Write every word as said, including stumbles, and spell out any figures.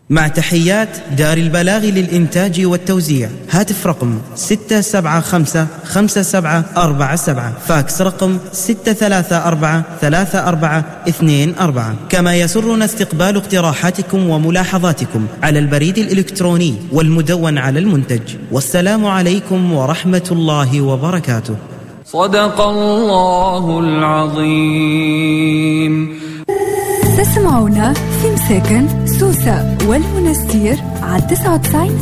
مع تحيات دار البلاغ للإنتاج والتوزيع. هاتف رقم ستة سبعة خمسة خمسة سبعة أربعة سبعة، فاكس رقم ستة ثلاثة أربعة ثلاثة أربعة اثنين أربعة. كما يسرنا استقبال اقتراحاتكم وملاحظاتكم على البريد الإلكتروني والمدون على المنتج. والسلام عليكم ورحمة الله وبركاته. صدق الله العظيم. تسمعونا في مساكن سوسة والمنستير على تسعة وتسعين